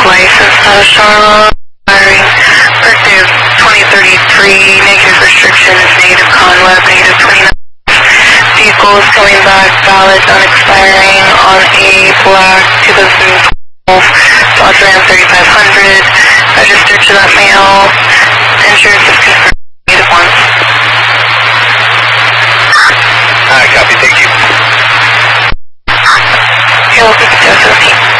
license out of Charlotte. Birthday of 2033, negative restrictions, negative conweb, negative 29. Vehicle is coming back, valid, unexpiring on a black 2012 Dodge Ram 3500, registered to that mail, insurance is confirmed, negative 1. Copy, thank you. You're welcome to